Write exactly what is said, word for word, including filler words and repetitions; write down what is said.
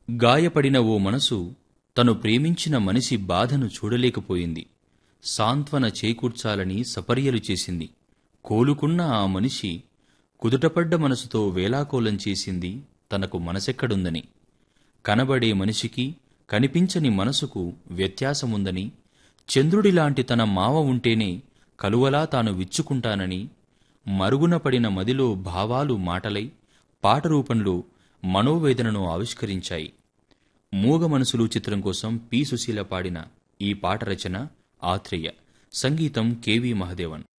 గాయపడిన ఓ మనసు తను ప్రేమించిన మనిషి బాధను చూడలేకపోయింది. సాంత్వన చేకూర్చాలని సపర్యలు చేసింది. కోలుకున్న ఆ మనిషి కుదుటపడ్డ మనసుతో వేలాకోలం చేసింది తనకు మనసెక్కడుందని. కనబడే మనిషికి కనిపించని మనసుకు వ్యత్యాసముందని, చంద్రుడిలాంటి తన మావ ఉంటేనే కలువలా తాను విచ్చుకుంటానని, మరుగున పడిన మదిలో భావాలు మాటలై పాట రూపంలో మనోవేదనను ఆవిష్కరించాయి. మూగ మనసులు చిత్రం కోసం పి సుశీల పాడిన ఈ పాట రచన ఆత్రేయ, సంగీతం కెవి మహదేవన్.